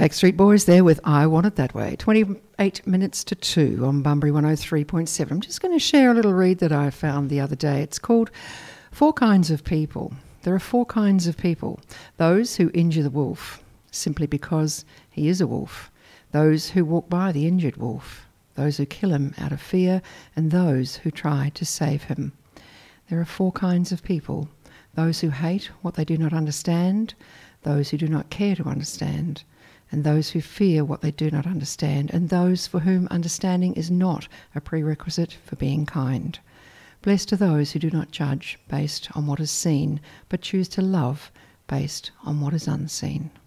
Backstreet Boys there with I Want It That Way. 28 minutes to 2 on Bunbury 103.7. I'm just going to share a little read that I found the other day. It's called Four Kinds of People. There are four kinds of people. Those who injure the wolf simply because he is a wolf. Those who walk by the injured wolf. Those who kill him out of fear. And those who try to save him. There are four kinds of people. Those who hate what they do not understand. Those who do not care to understand. And those who fear what they do not understand, and those for whom understanding is not a prerequisite for being kind. Blessed are those who do not judge based on what is seen, but choose to love based on what is unseen.